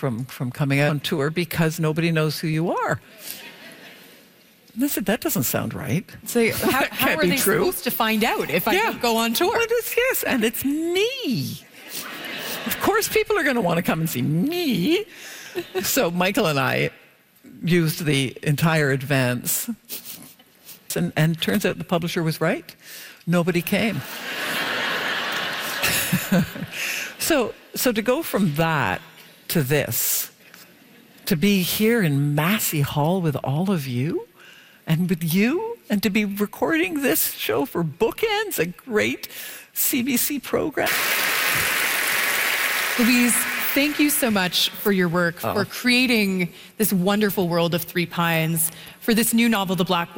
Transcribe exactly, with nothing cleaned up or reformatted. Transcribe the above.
from, from coming out on tour because nobody knows who you are. And I said, that doesn't sound right. So how, how can't are be they true. supposed to find out if I Yeah. don't go on tour? Well, it's, yes, and it's me. Of course, people are going to want to come and see me. So Michael and I used the entire advance, and, and turns out the publisher was right. Nobody came. so, so to go from that to this, to be here in Massey Hall with all of you, and with you, and to be recording this show for Bookends, a great C B C program. Louise, thank you so much for your work, Oh. for creating this wonderful world of Three Pines, for this new novel, The Black